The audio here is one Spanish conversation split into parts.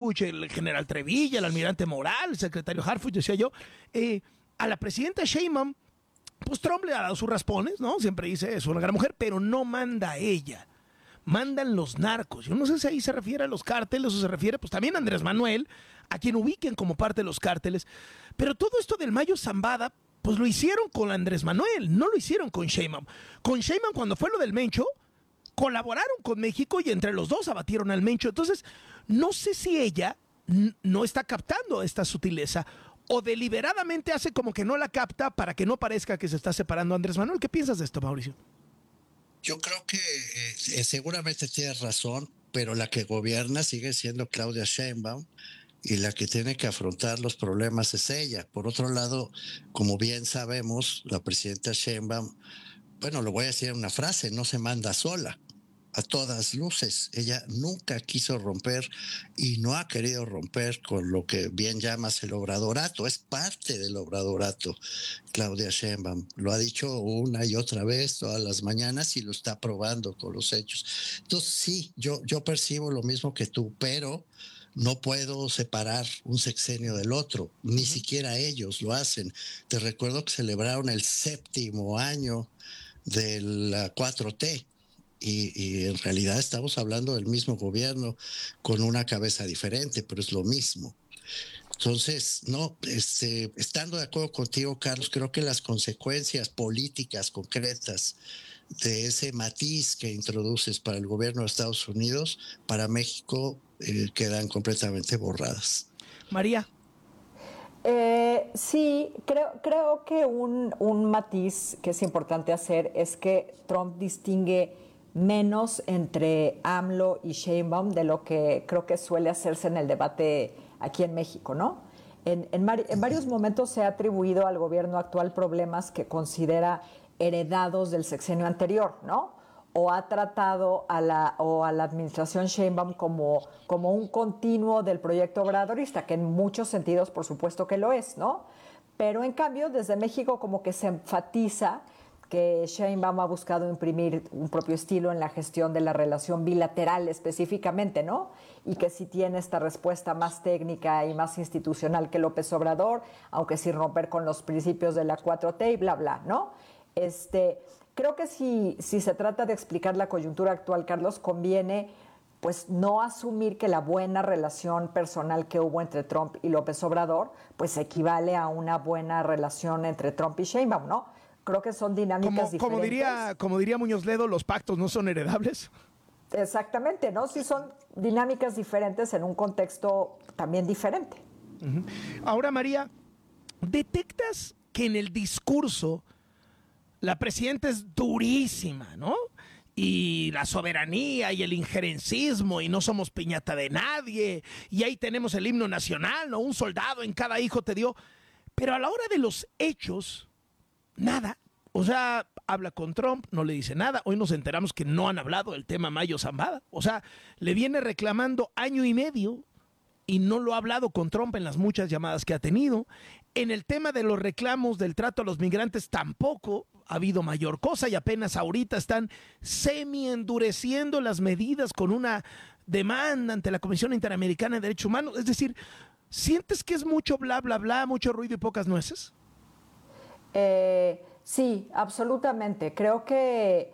Harfuch, el general Trevilla, el almirante Moral, el secretario Harfuch, decía yo, a la presidenta Sheinbaum, pues Trump le ha dado sus raspones, ¿no? Siempre dice, es una gran mujer, pero no manda ella. Mandan los narcos. Yo no sé si ahí se refiere a los cárteles o se refiere pues también a Andrés Manuel, a quien ubiquen como parte de los cárteles. Pero todo esto del Mayo Zambada, pues lo hicieron con Andrés Manuel, no lo hicieron con Sheinbaum. Con Sheinbaum, cuando fue lo del Mencho, colaboraron con México y entre los dos abatieron al Mencho. Entonces, no sé si ella no está captando esta sutileza o deliberadamente hace como que no la capta para que no parezca que se está separando a Andrés Manuel. ¿Qué piensas de esto, Mauricio? Yo creo que seguramente tienes razón, pero la que gobierna sigue siendo Claudia Sheinbaum y la que tiene que afrontar los problemas es ella. Por otro lado, como bien sabemos, la presidenta Sheinbaum, bueno, lo voy a decir en una frase, no se manda sola. A todas luces, ella nunca quiso romper y no ha querido romper con lo que bien llamas el obradorato, es parte del obradorato. Claudia Sheinbaum lo ha dicho una y otra vez todas las mañanas y lo está probando con los hechos. Entonces sí, yo percibo lo mismo que tú, pero no puedo separar un sexenio del otro, ni siquiera ellos lo hacen. Te recuerdo que celebraron el 7º año de la 4T. Y en realidad estamos hablando del mismo gobierno con una cabeza diferente, pero es lo mismo. Entonces, no, estando de acuerdo contigo, Carlos, creo que las consecuencias políticas concretas de ese matiz que introduces para el gobierno de Estados Unidos, para México, quedan completamente borradas. María. Sí, creo que un matiz que es importante hacer es que Trump distingue menos entre AMLO y Sheinbaum de lo que creo que suele hacerse en el debate aquí en México, ¿no? En varios momentos se ha atribuido al gobierno actual problemas que considera heredados del sexenio anterior, ¿no? O ha tratado a la administración Sheinbaum como un continuo del proyecto obradorista, que en muchos sentidos por supuesto que lo es, ¿no? Pero en cambio desde México como que se enfatiza que Sheinbaum ha buscado imprimir un propio estilo en la gestión de la relación bilateral específicamente, ¿no? Y que sí tiene esta respuesta más técnica y más institucional que López Obrador, aunque sin romper con los principios de la 4T y bla, bla, ¿no? Creo que si se trata de explicar la coyuntura actual, Carlos, conviene pues no asumir que la buena relación personal que hubo entre Trump y López Obrador pues equivale a una buena relación entre Trump y Sheinbaum, ¿no? Creo que son dinámicas diferentes. Como diría Muñoz Ledo, los pactos no son heredables. Exactamente, ¿no? Sí son dinámicas diferentes en un contexto también diferente. Ahora, María, ¿detectas que en el discurso la presidenta es durísima, ¿no? Y la soberanía y el injerencismo y no somos piñata de nadie y ahí tenemos el himno nacional, ¿no? Un soldado en cada hijo te dio. Pero a la hora de los hechos, nada. O sea, habla con Trump, no le dice nada. Hoy nos enteramos que no han hablado del tema Mayo Zambada. O sea, le viene reclamando año y medio y no lo ha hablado con Trump en las muchas llamadas que ha tenido. En el tema de los reclamos del trato a los migrantes tampoco ha habido mayor cosa y apenas ahorita están semi-endureciendo las medidas con una demanda ante la Comisión Interamericana de Derechos Humanos. Es decir, ¿sientes que es mucho bla, bla, bla, mucho ruido y pocas nueces? Sí, absolutamente. Creo que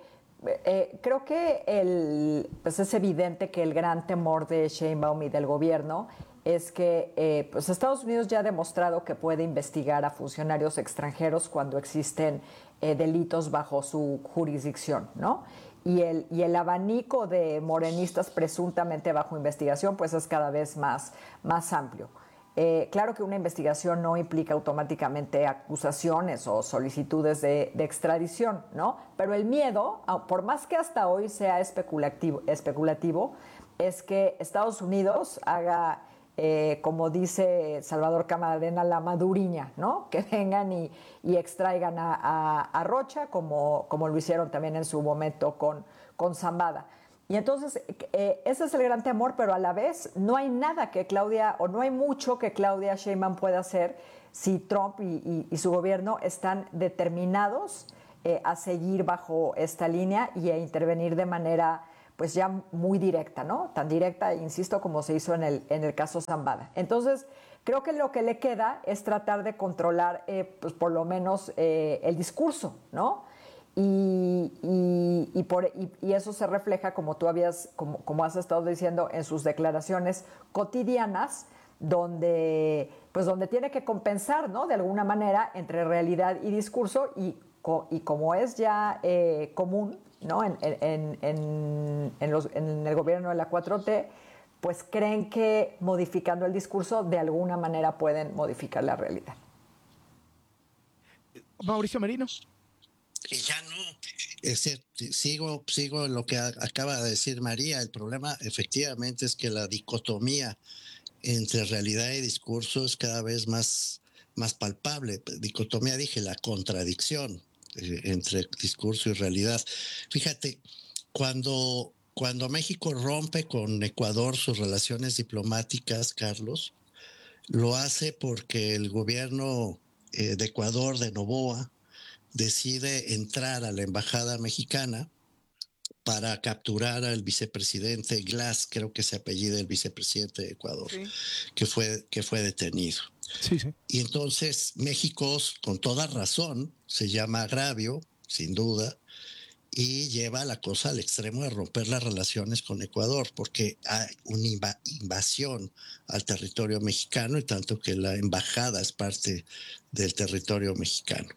pues es evidente que el gran temor de Sheinbaum y del gobierno es que pues Estados Unidos ya ha demostrado que puede investigar a funcionarios extranjeros cuando existen delitos bajo su jurisdicción, ¿no? Y el abanico de morenistas presuntamente bajo investigación pues es cada vez más amplio. Claro que una investigación no implica automáticamente acusaciones o solicitudes de extradición, ¿no? Pero el miedo, por más que hasta hoy sea especulativo, es que Estados Unidos haga, como dice Salvador Camarena, la maduriña, ¿no? Que vengan y extraigan a Rocha, como lo hicieron también en su momento con Zambada. Y entonces, ese es el gran temor, pero a la vez no hay nada que Claudia, o no hay mucho que Claudia Sheinbaum pueda hacer si Trump y su gobierno están determinados a seguir bajo esta línea y a intervenir de manera pues ya muy directa, ¿no? Tan directa, insisto, como se hizo en el caso Zambada. Entonces, creo que lo que le queda es tratar de controlar, pues por lo menos, el discurso, ¿no? Y eso se refleja, como tú como has estado diciendo, en sus declaraciones cotidianas, donde tiene que compensar, ¿no? De alguna manera entre realidad y discurso, y como es ya común, ¿no? En el gobierno de la 4T, pues creen que modificando el discurso de alguna manera pueden modificar la realidad. Mauricio Merino. Y ya no, sigo en lo que acaba de decir María. El problema efectivamente es que la dicotomía entre realidad y discurso es cada vez más palpable. Dicotomía, dije, la contradicción entre discurso y realidad. Fíjate, cuando México rompe con Ecuador sus relaciones diplomáticas, Carlos, lo hace porque el gobierno de Ecuador, de Noboa, decide entrar a la embajada mexicana para capturar al vicepresidente Glass, creo que se apellida el vicepresidente de Ecuador, sí, que fue detenido. Sí, sí. Y entonces México, con toda razón, se llama agravio, sin duda, y lleva la cosa al extremo de romper las relaciones con Ecuador, porque hay una invasión al territorio mexicano, y tanto que la embajada es parte del territorio mexicano,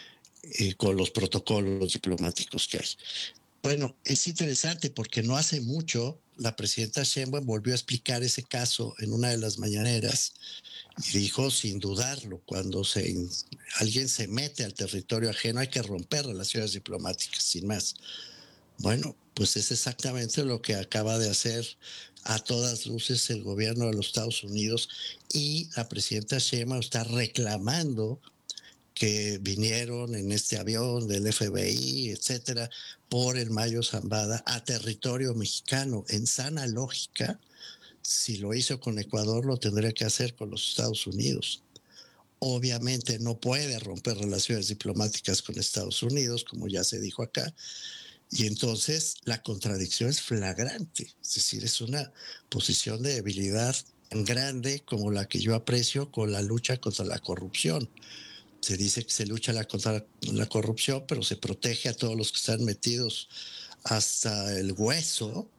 con los protocolos diplomáticos que hay. Bueno, es interesante porque no hace mucho la presidenta Sheinbaum volvió a explicar ese caso en una de las mañaneras y dijo, sin dudarlo, cuando alguien se mete al territorio ajeno hay que romper relaciones diplomáticas, sin más. Bueno, pues es exactamente lo que acaba de hacer a todas luces el gobierno de los Estados Unidos, y la presidenta Sheinbaum está reclamando que vinieron en este avión del FBI, etcétera, por el Mayo Zambada a territorio mexicano. En sana lógica, si lo hizo con Ecuador, lo tendría que hacer con los Estados Unidos. Obviamente no puede romper relaciones diplomáticas con Estados Unidos, como ya se dijo acá, y entonces la contradicción es flagrante. Es decir, es una posición de debilidad tan grande como la que yo aprecio con la lucha contra la corrupción. Se dice que se lucha contra la corrupción, pero se protege a todos los que están metidos hasta el hueso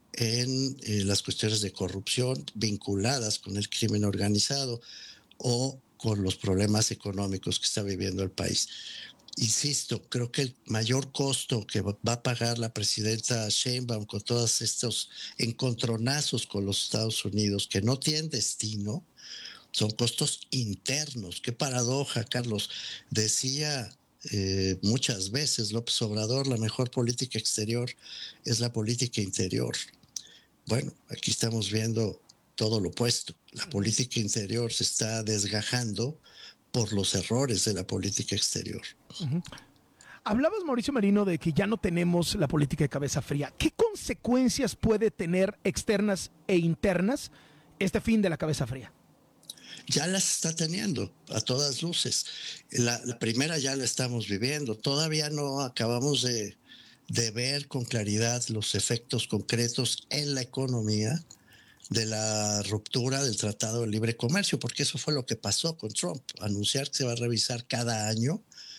en las cuestiones de corrupción vinculadas con el crimen organizado o con los problemas económicos que está viviendo el país. Insisto, creo que el mayor costo que va a pagar la presidenta Sheinbaum con todos estos encontronazos con los Estados Unidos, que no tienen destino, son costos internos. Qué paradoja, Carlos. Decía muchas veces López Obrador, la mejor política exterior es la política interior. Bueno, aquí estamos viendo todo lo opuesto. La política interior se está desgajando por los errores de la política exterior. Uh-huh. Hablabas, Mauricio Merino, de que ya no tenemos la política de cabeza fría. ¿Qué consecuencias puede tener externas e internas este fin de la cabeza fría? Ya las está teniendo a todas luces. La primera ya la estamos viviendo. Todavía no acabamos de ver con claridad los efectos concretos en la economía de la ruptura del Tratado de Libre Comercio, porque eso fue lo que pasó con Trump. Anunciar que se va a revisar cada año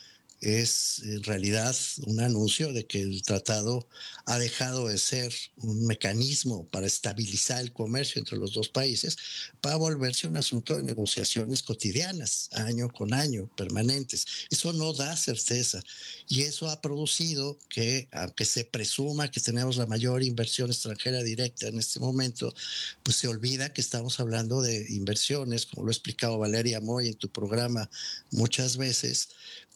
es en realidad un anuncio de que el tratado ha dejado de ser un mecanismo para estabilizar el comercio entre los dos países, para volverse un asunto de negociaciones cotidianas, año con año, permanentes. Eso no da certeza, y eso ha producido que, aunque se presuma que tenemos la mayor inversión extranjera directa en este momento, pues se olvida que estamos hablando de inversiones, como lo ha explicado Valeria Moy en tu programa muchas veces,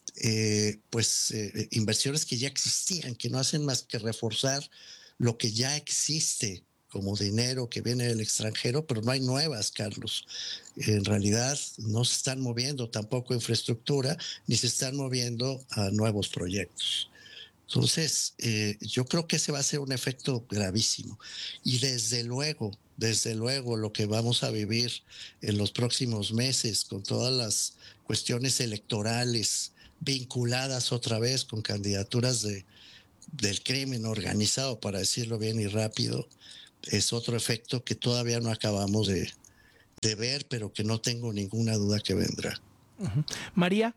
inversiones que ya existían, que no hacen más que reforzar lo que ya existe como dinero que viene del extranjero, pero no hay nuevas, Carlos. En realidad no se están moviendo tampoco infraestructura, ni se están moviendo a nuevos proyectos. Entonces, yo creo que ese va a ser un efecto gravísimo. Y desde luego, lo que vamos a vivir en los próximos meses con todas las cuestiones electorales vinculadas otra vez con candidaturas de del crimen organizado, para decirlo bien y rápido, es otro efecto que todavía no acabamos de ver, pero que no tengo ninguna duda que vendrá. María.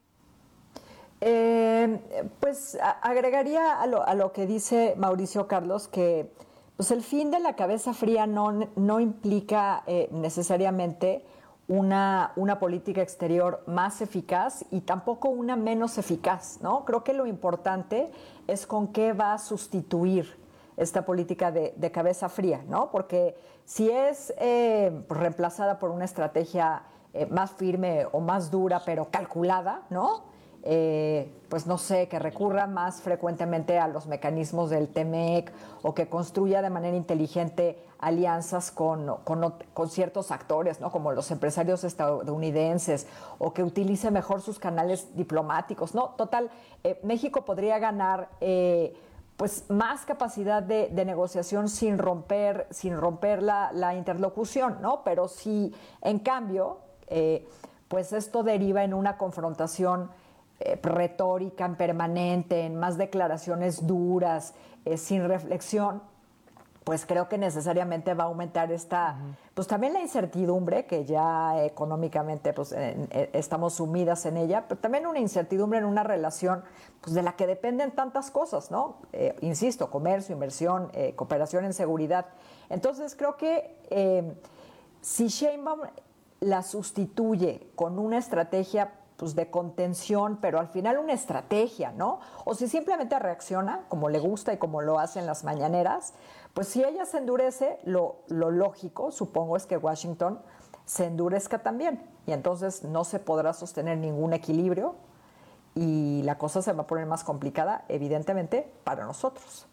Pues agregaría a lo que dice Mauricio Carlos que pues el fin de la cabeza fría no implica necesariamente una política exterior más eficaz y tampoco una menos eficaz, ¿no? Creo que lo importante es con qué va a sustituir esta política de cabeza fría, ¿no? Porque si es reemplazada por una estrategia más firme o más dura, pero calculada, ¿no? Pues no sé, que recurra más frecuentemente a los mecanismos del TEMEC o que construya de manera inteligente alianzas con ciertos actores, ¿no? Como los empresarios estadounidenses, o que utilice mejor sus canales diplomáticos, ¿no? Total, México podría ganar pues más capacidad de negociación sin romper la interlocución, ¿no? Pero si en cambio pues esto deriva en una confrontación retórica permanente, en más declaraciones duras, sin reflexión, pues creo que necesariamente va a aumentar pues también la incertidumbre, que ya económicamente pues estamos sumidas en ella, pero también una incertidumbre en una relación pues de la que dependen tantas cosas, ¿no? Insisto, comercio, inversión, cooperación en seguridad. Entonces creo que si Sheinbaum la sustituye con una estrategia pues de contención, pero al final una estrategia, ¿no? O si simplemente reacciona como le gusta y como lo hace en las mañaneras, pues si ella se endurece, lo lógico, supongo, es que Washington se endurezca también. Y entonces no se podrá sostener ningún equilibrio y la cosa se va a poner más complicada, evidentemente, para nosotros.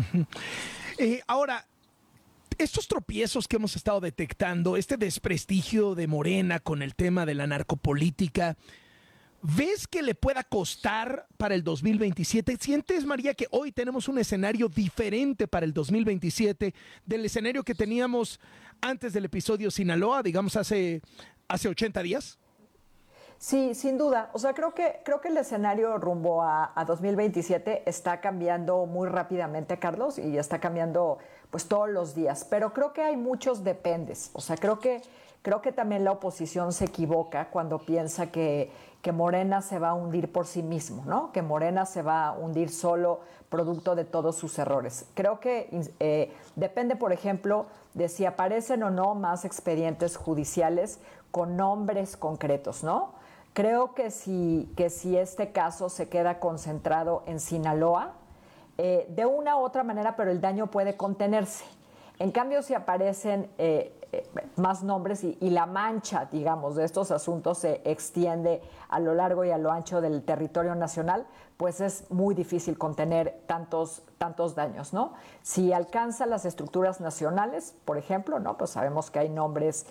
Ahora, estos tropiezos que hemos estado detectando, este desprestigio de Morena con el tema de la narcopolítica, ¿ves que le pueda costar para el 2027? ¿Sientes, María, que hoy tenemos un escenario diferente para el 2027 del escenario que teníamos antes del episodio Sinaloa, digamos hace 80 días? Sí, sin duda. O sea, creo que el escenario rumbo a 2027 está cambiando muy rápidamente, Carlos, y está cambiando pues todos los días. Pero creo que hay muchos dependes. O sea, creo que también la oposición se equivoca cuando piensa que Morena se va a hundir por sí mismo, ¿no? Que Morena se va a hundir solo producto de todos sus errores. Creo que depende, por ejemplo, de si aparecen o no más expedientes judiciales con nombres concretos, ¿no? Creo que si este caso se queda concentrado en Sinaloa, de una u otra manera, pero el daño puede contenerse. En cambio, si aparecen más nombres y la mancha, digamos, de estos asuntos se extiende a lo largo y a lo ancho del territorio nacional, pues es muy difícil contener tantos daños, ¿no? Si alcanza las estructuras nacionales, por ejemplo, ¿no? Pues sabemos que hay nombres,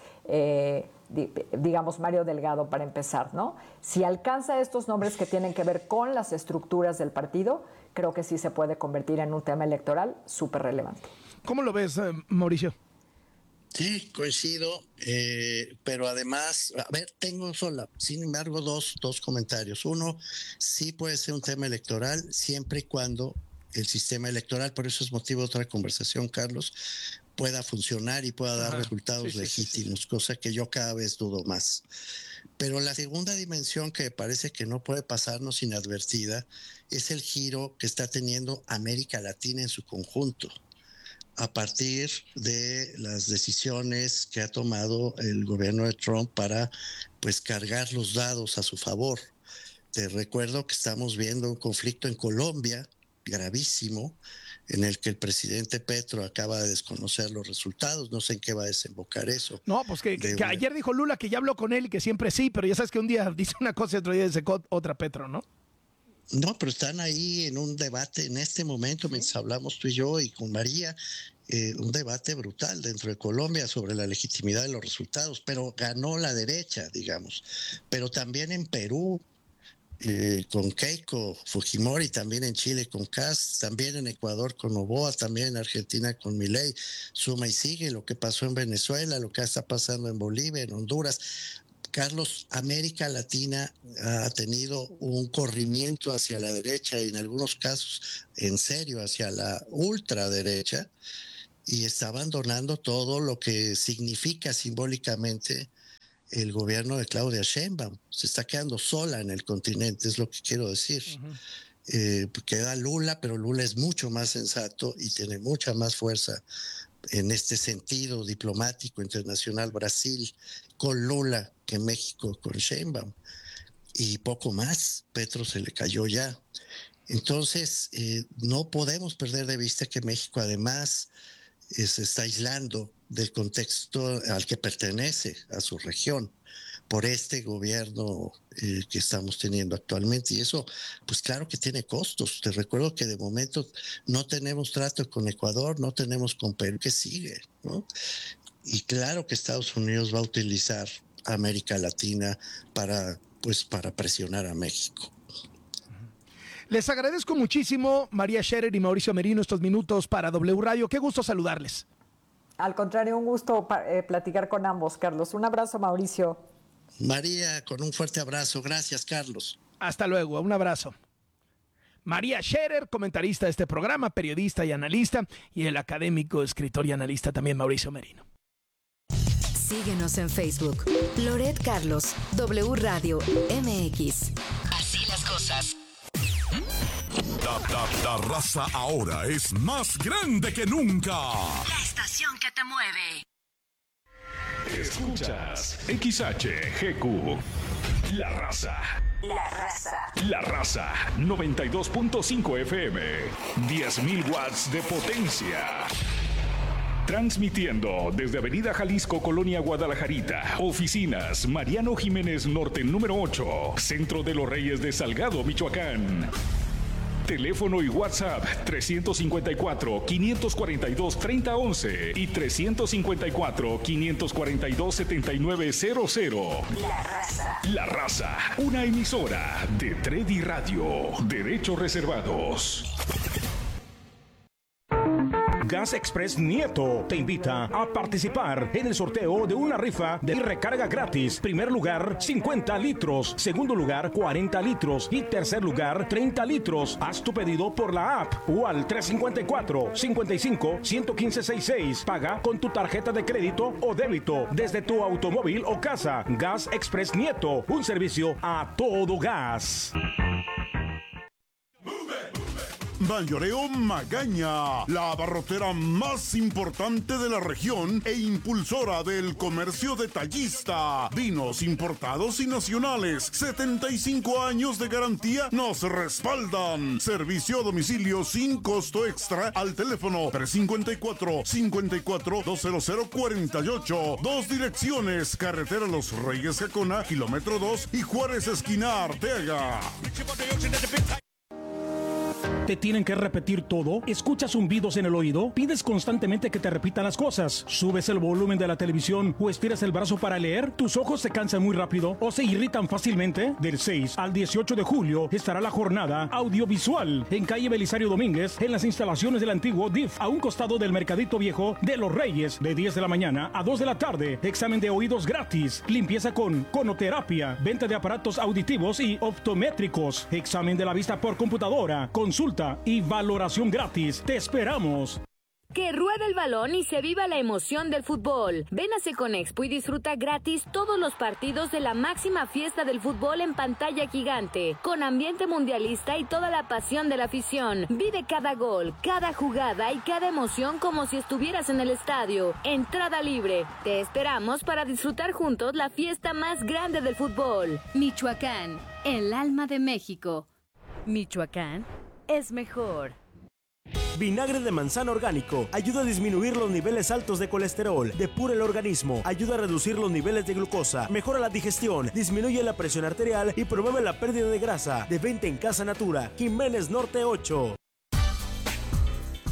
digamos, Mario Delgado para empezar, ¿no? Si alcanza estos nombres que tienen que ver con las estructuras del partido, creo que sí se puede convertir en un tema electoral súper relevante. ¿Cómo lo ves, Mauricio? Sí, coincido, pero además, a ver, tengo sin embargo, dos comentarios. Uno, sí puede ser un tema electoral siempre y cuando el sistema electoral, por eso es motivo de otra conversación, Carlos, pueda funcionar y pueda dar resultados legítimos, cosa que yo cada vez dudo más. Pero la segunda dimensión que parece que no puede pasarnos inadvertida es el giro que está teniendo América Latina en su conjunto, a partir de las decisiones que ha tomado el gobierno de Trump para pues cargar los dados a su favor. Te recuerdo que estamos viendo un conflicto en Colombia gravísimo, en el que el presidente Petro acaba de desconocer los resultados. No sé en qué va a desembocar eso. No, pues que ayer dijo Lula que ya habló con él y que siempre sí, pero ya sabes que un día dice una cosa y otro día dice otra Petro, ¿no? No, pero están ahí en un debate en este momento, mientras hablamos tú y yo y con María, un debate brutal dentro de Colombia sobre la legitimidad de los resultados, pero ganó la derecha, digamos. Pero también en Perú, con Keiko Fujimori, también en Chile con Kast, también en Ecuador con Noboa, también en Argentina con Milei, suma y sigue lo que pasó en Venezuela, lo que está pasando en Bolivia, en Honduras. Carlos, América Latina ha tenido un corrimiento hacia la derecha y en algunos casos, en serio, hacia la ultraderecha, y está abandonando todo lo que significa simbólicamente el gobierno de Claudia Sheinbaum. Se está quedando sola en el continente, es lo que quiero decir. Queda Lula, pero Lula es mucho más sensato y tiene mucha más fuerza en este sentido diplomático internacional. Brasil con Lula que México con Sheinbaum, y poco más. Petro se le cayó ya. Entonces no podemos perder de vista que México además se está aislando del contexto al que pertenece, a su región, por este gobierno que estamos teniendo actualmente. Y eso, pues claro que tiene costos. Te recuerdo que de momento no tenemos trato con Ecuador, no tenemos con Perú, que sigue, ¿no? Y claro que Estados Unidos va a utilizar a América Latina para presionar a México. Les agradezco muchísimo, María Scherer y Mauricio Merino, estos minutos para W Radio. Qué gusto saludarles. Al contrario, un gusto platicar con ambos, Carlos. Un abrazo, Mauricio. María, con un fuerte abrazo. Gracias, Carlos. Hasta luego, un abrazo. María Scherer, comentarista de este programa, periodista y analista, y el académico, escritor y analista también Mauricio Merino. Síguenos en Facebook. Loret Carlos, W Radio MX. Así las cosas. La raza ahora es más grande que nunca. La estación que te mueve. Escuchas XHGQ. La raza. La raza. La raza 92.5 FM. 10.000 watts de potencia. Transmitiendo desde Avenida Jalisco, Colonia Guadalajarita. Oficinas Mariano Jiménez Norte número 8. Centro de los Reyes de Salgado, Michoacán. Teléfono y WhatsApp 354-542-3011 y 354-542-7900. La raza. La raza, una emisora de Tredi Radio. Derechos reservados. Gas Express Nieto te invita a participar en el sorteo de una rifa de recarga gratis. Primer lugar, 50 litros. Segundo lugar, 40 litros. Y tercer lugar, 30 litros. Haz tu pedido por la app o al 354-55-115-66. Paga con tu tarjeta de crédito o débito desde tu automóvil o casa. Gas Express Nieto, un servicio a todo gas. Mayoreo Magaña, la abarrotera más importante de la región e impulsora del comercio detallista. Vinos importados y nacionales, 75 años de garantía nos respaldan. Servicio a domicilio sin costo extra al teléfono 354-54-20048. Dos direcciones, carretera Los Reyes Jacona, kilómetro 2 y Juárez esquina Arteaga. ¿Te tienen que repetir todo? ¿Escuchas zumbidos en el oído? ¿Pides constantemente que te repitan las cosas? ¿Subes el volumen de la televisión o estiras el brazo para leer? ¿Tus ojos se cansan muy rápido o se irritan fácilmente? Del 6 al 18 de julio estará la jornada audiovisual en calle Belisario Domínguez, en las instalaciones del antiguo DIF, a un costado del Mercadito Viejo de Los Reyes, de 10 de la mañana a 2 de la tarde. Examen de oídos gratis, limpieza con conoterapia, venta de aparatos auditivos y optométricos, examen de la vista por computadora, consulta y valoración gratis. ¡Te esperamos! Que ruede el balón y se viva la emoción del fútbol. Ven a Seconexpo y disfruta gratis todos los partidos de la máxima fiesta del fútbol en pantalla gigante, con ambiente mundialista y toda la pasión de la afición. Vive cada gol, cada jugada y cada emoción como si estuvieras en el estadio. Entrada libre. Te esperamos para disfrutar juntos la fiesta más grande del fútbol. Michoacán, el alma de México. Michoacán es mejor. Vinagre de manzana orgánico ayuda a disminuir los niveles altos de colesterol, depura el organismo, ayuda a reducir los niveles de glucosa, mejora la digestión, disminuye la presión arterial y promueve la pérdida de grasa. De venta en Casa Natura, Jiménez Norte 8.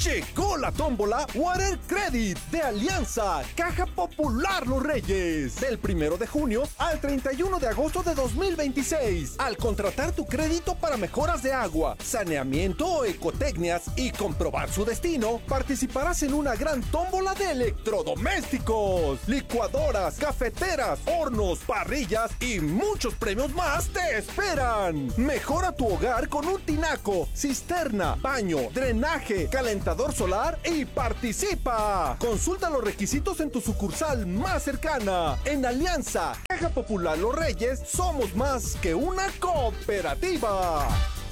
Llegó la tómbola Water Credit de Alianza Caja Popular Los Reyes. Del 1 de junio al 31 de agosto de 2026. Al contratar tu crédito para mejoras de agua, saneamiento o ecotecnias y comprobar su destino, participarás en una gran tómbola de electrodomésticos, licuadoras, cafeteras, hornos, parrillas y muchos premios más te esperan. Mejora tu hogar con un tinaco, cisterna, baño, drenaje, calentador solar y participa. Consulta los requisitos en tu sucursal más cercana. En Alianza Caja Popular Los Reyes somos más que una cooperativa.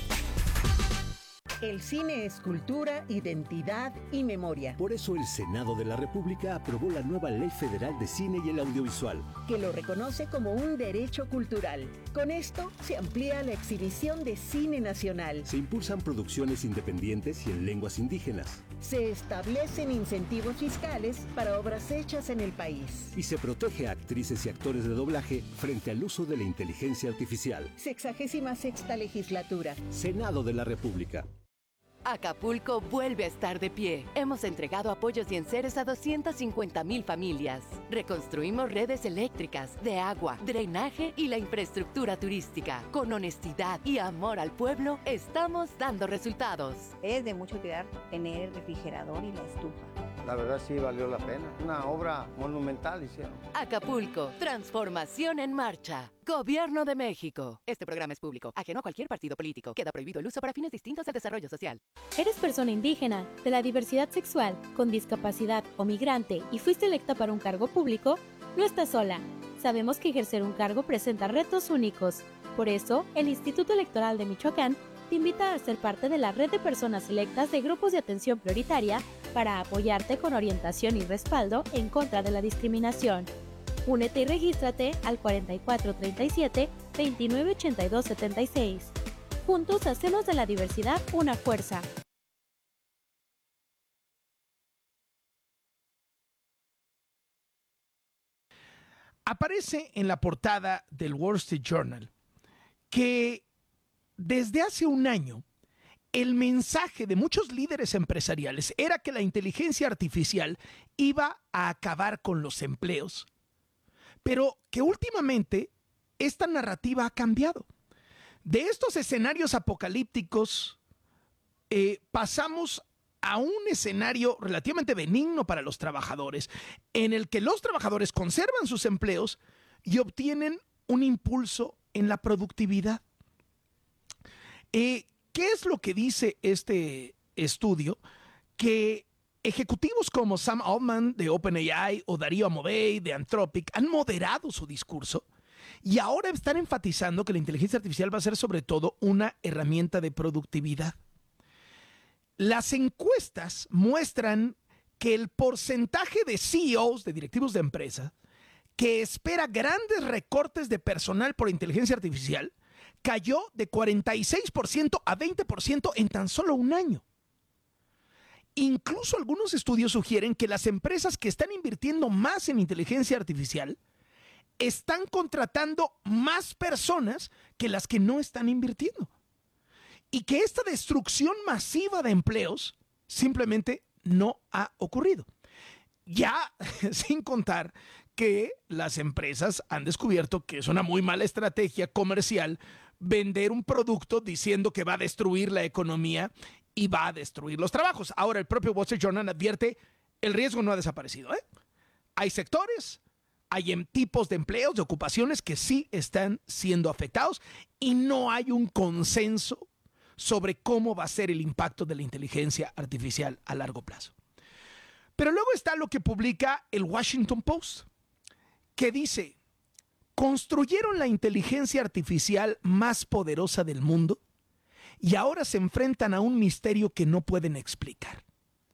El cine es cultura, identidad y memoria. Por eso el Senado de la República aprobó la nueva Ley Federal de Cine y el Audiovisual, que lo reconoce como un derecho cultural. Con esto se amplía la exhibición de cine nacional. Se impulsan producciones independientes y en lenguas indígenas. Se establecen incentivos fiscales para obras hechas en el país. Y se protege a actrices y actores de doblaje frente al uso de la inteligencia artificial. 66ª legislatura. Senado de la República. Acapulco vuelve a estar de pie. Hemos entregado apoyos y enseres a 250,000 familias. Reconstruimos redes eléctricas, de agua, drenaje y la infraestructura turística. Con honestidad y amor al pueblo, estamos dando resultados. Es de mucho cuidar tener el refrigerador y la estufa. La verdad sí valió la pena. Una obra monumental hicieron. Acapulco, transformación en marcha. Gobierno de México. Este programa es público, ajeno a cualquier partido político. Queda prohibido el uso para fines distintos al desarrollo social. ¿Eres persona indígena, de la diversidad sexual, con discapacidad o migrante y fuiste electa para un cargo público? No estás sola. Sabemos que ejercer un cargo presenta retos únicos. Por eso, el Instituto Electoral de Michoacán te invita a ser parte de la red de personas electas de grupos de atención prioritaria para apoyarte con orientación y respaldo en contra de la discriminación. Únete y regístrate al 4437-298276. Juntos hacemos de la diversidad una fuerza. Aparece en la portada del Wall Street Journal que desde hace un año el mensaje de muchos líderes empresariales era que la inteligencia artificial iba a acabar con los empleos, pero que últimamente esta narrativa ha cambiado. De estos escenarios apocalípticos pasamos a un escenario relativamente benigno para los trabajadores, en el que los trabajadores conservan sus empleos y obtienen un impulso en la productividad. ¿Qué es lo que dice este estudio? Que ejecutivos como Sam Altman de OpenAI o Darío Amodei de Anthropic han moderado su discurso y ahora están enfatizando que la inteligencia artificial va a ser sobre todo una herramienta de productividad. Las encuestas muestran que el porcentaje de CEOs, de directivos de empresas, que espera grandes recortes de personal por inteligencia artificial, cayó de 46% a 20% en tan solo un año. Incluso algunos estudios sugieren que las empresas que están invirtiendo más en inteligencia artificial están contratando más personas que las que no están invirtiendo. Y que esta destrucción masiva de empleos simplemente no ha ocurrido. Ya sin contar que las empresas han descubierto que es una muy mala estrategia comercial vender un producto diciendo que va a destruir la economía y va a destruir los trabajos. Ahora el propio Wall Street Journal advierte, el riesgo no ha desaparecido. Hay sectores, hay tipos de empleos, de ocupaciones que sí están siendo afectados y no hay un consenso sobre cómo va a ser el impacto de la inteligencia artificial a largo plazo. Pero luego está lo que publica el Washington Post, que dice, construyeron la inteligencia artificial más poderosa del mundo y ahora se enfrentan a un misterio que no pueden explicar.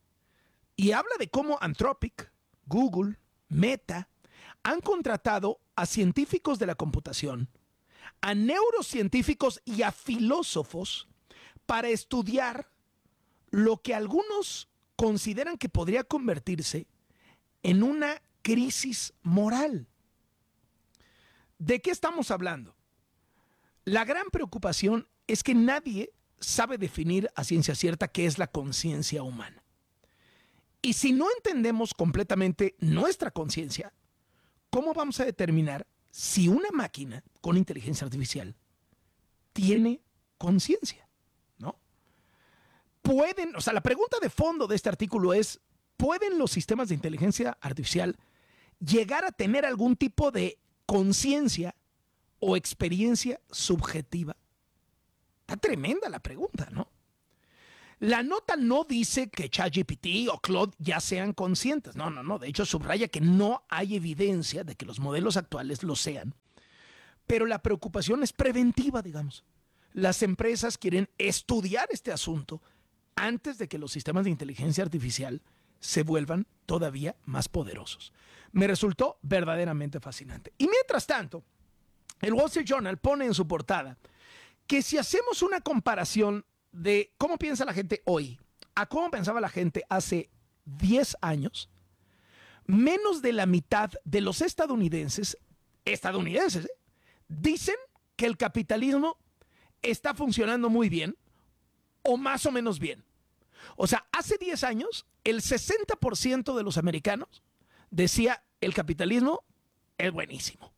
Y habla de cómo Anthropic, Google, Meta han contratado a científicos de la computación, a neurocientíficos y a filósofos para estudiar lo que algunos consideran que podría convertirse en una crisis moral. ¿De qué estamos hablando? La gran preocupación es que nadie sabe definir a ciencia cierta qué es la conciencia humana. Y si no entendemos completamente nuestra conciencia, ¿cómo vamos a determinar si una máquina con inteligencia artificial tiene conciencia? ¿No? Pueden, o sea, la pregunta de fondo de este artículo es, ¿pueden los sistemas de inteligencia artificial llegar a tener algún tipo de conciencia o experiencia subjetiva? Está tremenda la pregunta, ¿no? La nota no dice que ChatGPT o Claude ya sean conscientes. No. De hecho, subraya que no hay evidencia de que los modelos actuales lo sean. Pero la preocupación es preventiva, digamos. Las empresas quieren estudiar este asunto antes de que los sistemas de inteligencia artificial se vuelvan todavía más poderosos. Me resultó verdaderamente fascinante. Y mientras tanto, el Wall Street Journal pone en su portada que si hacemos una comparación de cómo piensa la gente hoy a cómo pensaba la gente hace 10 años, menos de la mitad de los estadounidenses, dicen que el capitalismo está funcionando muy bien o más o menos bien. O sea, hace 10 años, el 60% de los americanos decía el capitalismo es buenísimo,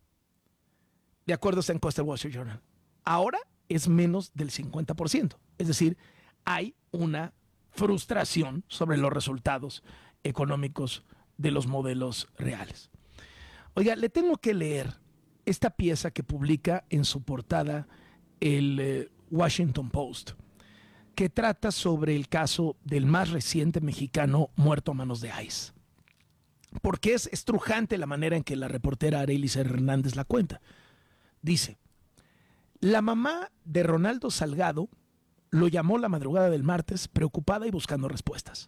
de acuerdo a esta encuesta del Wall Street Journal. Ahora es menos del 50%. Es decir, hay una frustración sobre los resultados económicos de los modelos reales. Oiga, le tengo que leer esta pieza que publica en su portada el Washington Post, que trata sobre el caso del más reciente mexicano muerto a manos de ICE. Porque es estrujante la manera en que la reportera Arelis Hernández la cuenta. Dice, la mamá de Ronaldo Salgado lo llamó la madrugada del martes preocupada y buscando respuestas.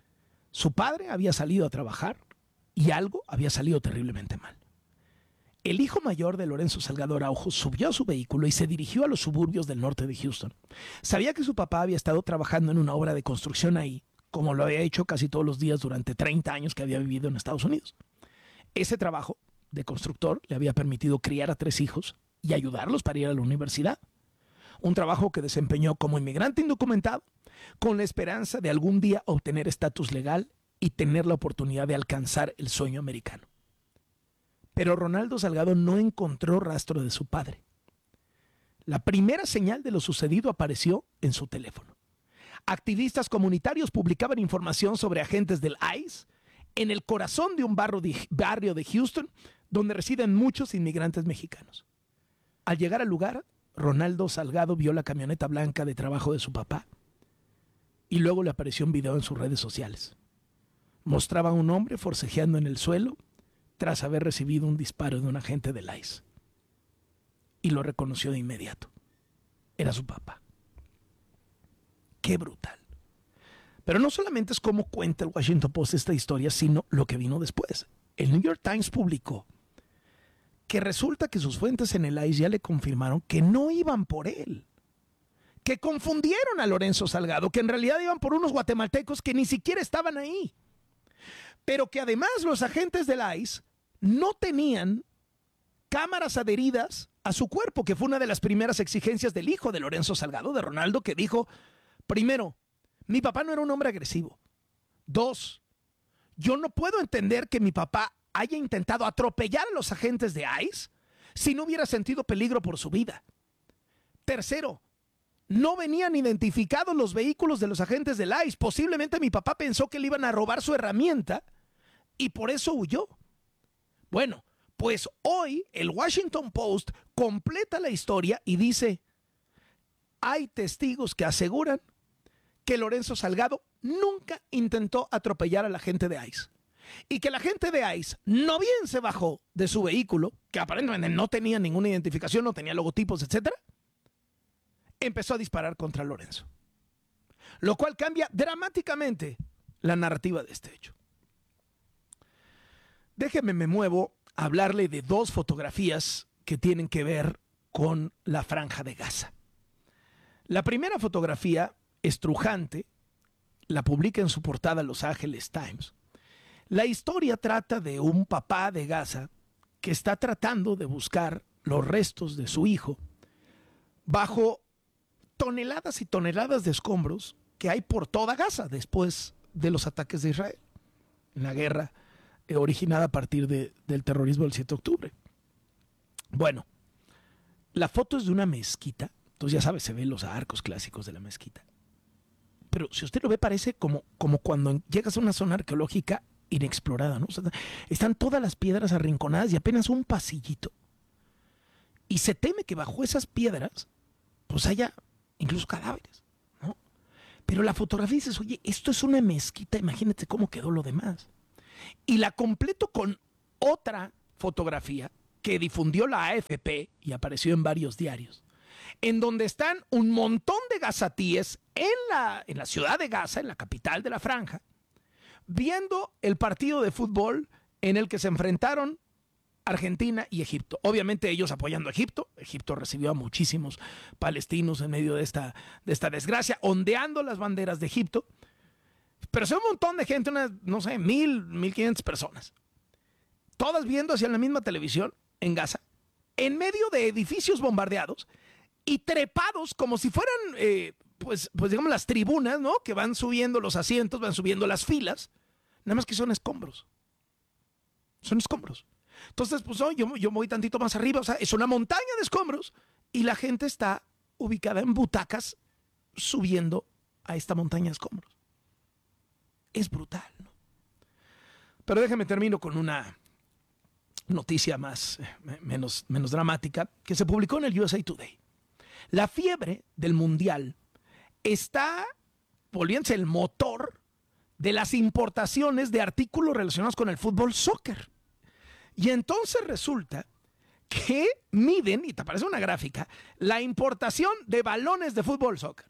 Su padre había salido a trabajar y algo había salido terriblemente mal. El hijo mayor de Lorenzo Salgado Araujo subió a su vehículo y se dirigió a los suburbios del norte de Houston. Sabía que su papá había estado trabajando en una obra de construcción ahí, como lo había hecho casi todos los días durante 30 años que había vivido en Estados Unidos. Ese trabajo de constructor le había permitido criar a 3 hijos y ayudarlos para ir a la universidad. Un trabajo que desempeñó como inmigrante indocumentado, con la esperanza de algún día obtener estatus legal y tener la oportunidad de alcanzar el sueño americano. Pero Ronaldo Salgado no encontró rastro de su padre. La primera señal de lo sucedido apareció en su teléfono. Activistas comunitarios publicaban información sobre agentes del ICE en el corazón de un barrio de Houston donde residen muchos inmigrantes mexicanos. Al llegar al lugar, Ronaldo Salgado vio la camioneta blanca de trabajo de su papá y luego le apareció un video en sus redes sociales. Mostraba a un hombre forcejeando en el suelo tras haber recibido un disparo de un agente del ICE. Y lo reconoció de inmediato. Era su papá. ¡Qué brutal! Pero no solamente es cómo cuenta el Washington Post esta historia, sino lo que vino después. El New York Times publicó que resulta que sus fuentes en el ICE ya le confirmaron que no iban por él, que confundieron a Lorenzo Salgado, que en realidad iban por unos guatemaltecos que ni siquiera estaban ahí, pero que además los agentes del ICE no tenían cámaras adheridas a su cuerpo, que fue una de las primeras exigencias del hijo de Lorenzo Salgado, de Ronaldo, que dijo, primero, mi papá no era un hombre agresivo. 2, yo no puedo entender que mi papá haya intentado atropellar a los agentes de ICE si no hubiera sentido peligro por su vida. 3, no venían identificados los vehículos de los agentes del ICE. Posiblemente mi papá pensó que le iban a robar su herramienta y por eso huyó. Bueno, pues hoy el Washington Post completa la historia y dice, hay testigos que aseguran que Lorenzo Salgado nunca intentó atropellar a la gente de ICE. Y que la gente de ICE no bien se bajó de su vehículo, que aparentemente no tenía ninguna identificación, no tenía logotipos, etc., empezó a disparar contra Lorenzo. Lo cual cambia dramáticamente la narrativa de este hecho. Déjeme, me muevo a hablarle de 2 fotografías que tienen que ver con la Franja de Gaza. La primera fotografía, estrujante, la publica en su portada Los Angeles Times. La historia trata de un papá de Gaza que está tratando de buscar los restos de su hijo bajo toneladas y toneladas de escombros que hay por toda Gaza después de los ataques de Israel. en la guerra originada a partir del terrorismo del 7 de octubre. Bueno, la foto es de una mezquita, entonces ya sabes, se ven los arcos clásicos de la mezquita. Pero si usted lo ve, parece como cuando llegas a una zona arqueológica inexplorada, ¿no? O sea, están todas las piedras arrinconadas y apenas un pasillito. Y se teme que bajo esas piedras pues haya incluso cadáveres, ¿no? Pero la fotografía dices, oye, esto es una mezquita, imagínate cómo quedó lo demás. Y la completo con otra fotografía que difundió la AFP y apareció en varios diarios, en donde están un montón de gazatíes en la ciudad de Gaza, en la capital de la franja, viendo el partido de fútbol en el que se enfrentaron Argentina y Egipto. Obviamente ellos apoyando a Egipto. Egipto recibió a muchísimos palestinos en medio de esta desgracia, ondeando las banderas de Egipto. Pero es un montón de gente, unas, no sé, 1,500 personas. Todas viendo hacia la misma televisión en Gaza, en medio de edificios bombardeados y trepados como si fueran, pues digamos, las tribunas, ¿no? Que van subiendo los asientos, van subiendo las filas. Nada más que son escombros. Son escombros. Entonces, pues yo voy tantito más arriba, o sea, es una montaña de escombros y la gente está ubicada en butacas subiendo a esta montaña de escombros. Es brutal, ¿no? Pero déjame termino con una noticia menos dramática que se publicó en el USA Today. La fiebre del mundial está volviéndose el motor de las importaciones de artículos relacionados con el fútbol soccer. Y entonces resulta que miden, y te aparece una gráfica, la importación de balones de fútbol soccer.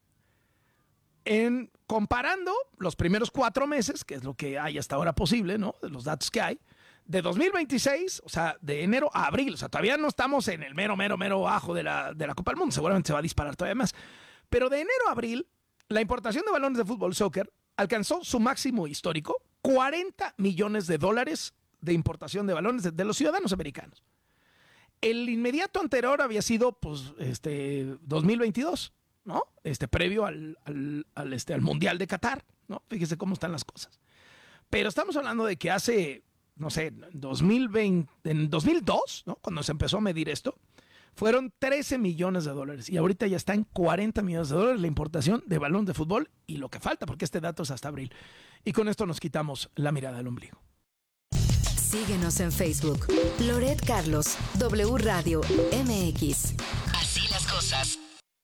Comparando los primeros 4 meses, que es lo que hay hasta ahora posible, ¿no? De los datos que hay, de 2026, o sea, de enero a abril, o sea, todavía no estamos en el mero bajo de la Copa del Mundo, seguramente se va a disparar todavía más. Pero de enero a abril, la importación de balones de fútbol soccer alcanzó su máximo histórico, $40 millones de importación de balones de los ciudadanos americanos. El inmediato anterior había sido, pues, 2022, ¿no? Previo al Mundial de Qatar, ¿no? Fíjese cómo están las cosas. Pero estamos hablando de que hace, no sé, en 2002, ¿no? Cuando se empezó a medir esto, fueron $13 millones y ahorita ya está en $40 millones la importación de balón de fútbol y lo que falta, porque este dato es hasta abril. Y con esto nos quitamos la mirada del ombligo. Síguenos en Facebook. Loret Carlos, W Radio MX. Así las cosas.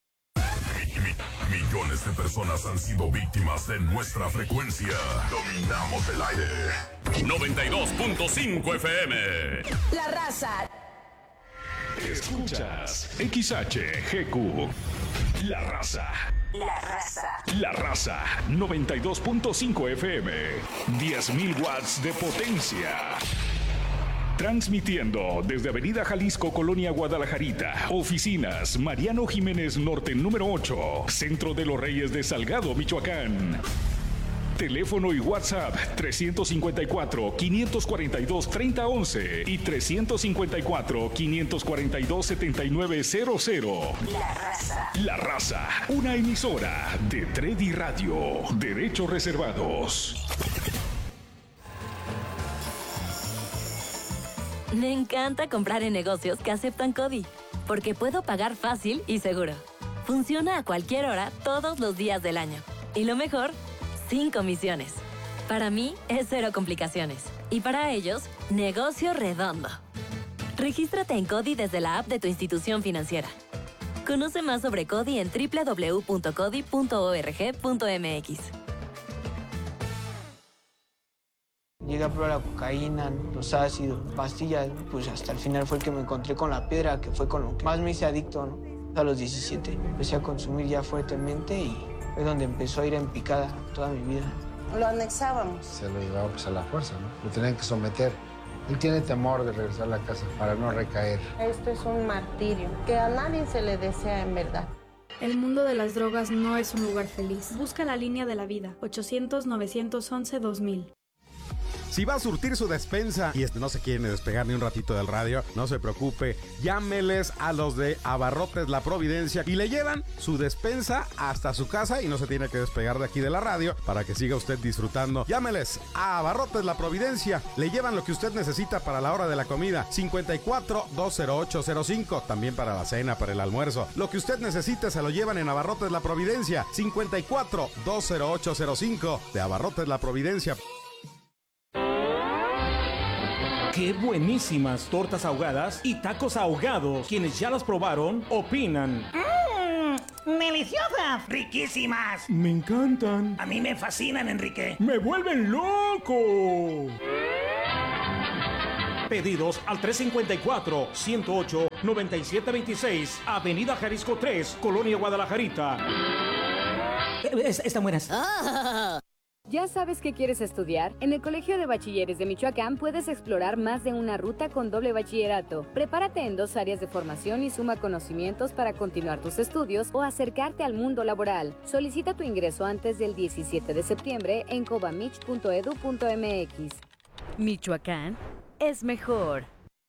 Millones de personas han sido víctimas de nuestra frecuencia. Dominamos el aire. 92.5 FM. La Raza. Escuchas XHGQ. La Raza. La Raza. La Raza. 92.5 FM. 10.000 watts de potencia. Transmitiendo desde Avenida Jalisco, Colonia Guadalajarita. Oficinas Mariano Jiménez Norte número 8. Centro de los Reyes de Salgado, Michoacán. Teléfono y WhatsApp 354-542-3011 y 354-542-7900. La Raza. La Raza, una emisora de Tredi Radio. Derechos reservados. Me encanta comprar en negocios que aceptan CODI, porque puedo pagar fácil y seguro. Funciona a cualquier hora, todos los días del año. Y lo mejor, sin comisiones. Para mí es 0 complicaciones. Y para ellos, negocio redondo. Regístrate en CODI desde la app de tu institución financiera. Conoce más sobre CODI en www.codi.org.mx. Llegué a probar la cocaína, los ácidos, pastillas, pues hasta el final fue el que me encontré con la piedra, que fue con lo que más me hice adicto, ¿no? A los 17 empecé a consumir ya fuertemente y fue donde empezó a ir en picada toda mi vida. Lo anexábamos. Se lo llevaba pues a la fuerza, ¿no? Lo tenían que someter. Él tiene temor de regresar a la casa para no recaer. Esto es un martirio que a nadie se le desea en verdad. El mundo de las drogas no es un lugar feliz. Busca la línea de la vida, 800-911-2000. Si va a surtir su despensa y no se quieren despegar ni un ratito del radio, no se preocupe, llámeles a los de Abarrotes La Providencia y le llevan su despensa hasta su casa y no se tiene que despegar de aquí de la radio para que siga usted disfrutando. Llámeles a Abarrotes La Providencia, le llevan lo que usted necesita para la hora de la comida. 54-20805, también para la cena, para el almuerzo. Lo que usted necesite se lo llevan en Abarrotes La Providencia. 54-20805 de Abarrotes La Providencia. ¡Qué buenísimas tortas ahogadas y tacos ahogados! Quienes ya las probaron, opinan. ¡Deliciosas! ¡Riquísimas! Me encantan. A mí me fascinan, Enrique. ¡Me vuelven loco! Pedidos al 354-108-9726, Avenida Jalisco 3, Colonia Guadalajarita. Están buenas. ¿Ya sabes qué quieres estudiar? En el Colegio de Bachilleres de Michoacán puedes explorar más de una ruta con doble bachillerato. Prepárate en 2 áreas de formación y suma conocimientos para continuar tus estudios o acercarte al mundo laboral. Solicita tu ingreso antes del 17 de septiembre en cobamich.edu.mx. Michoacán es mejor.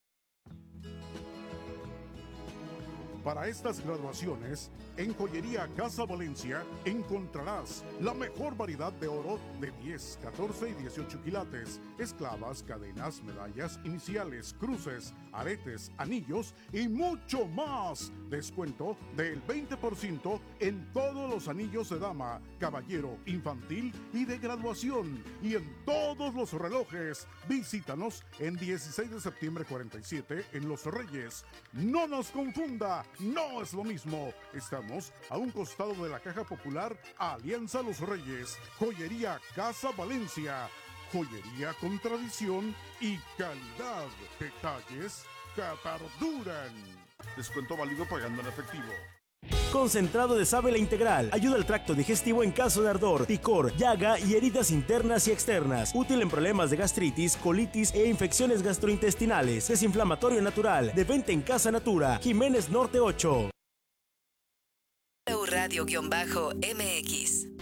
Para estas graduaciones, en Joyería Casa Valencia encontrarás la mejor variedad de oro de 10, 14 y 18 quilates, esclavas, cadenas, medallas, iniciales, cruces, aretes, anillos y mucho más. Descuento del 20% en todos los anillos de dama, caballero, infantil y de graduación, y en todos los relojes. Visítanos en 16 de septiembre 47 en Los Reyes. No nos confunda, no es lo mismo. Estamos a un costado de la Caja Popular, Alianza Los Reyes. Joyería Casa Valencia. Joyería con tradición y calidad. Detalles que perduran. Descuento válido pagando en efectivo. Concentrado de sábila integral. Ayuda al tracto digestivo en caso de ardor, picor, llaga y heridas internas y externas. Útil en problemas de gastritis, colitis e infecciones gastrointestinales. Desinflamatorio natural. De venta en Casa Natura. Jiménez Norte 8. Radio-MX.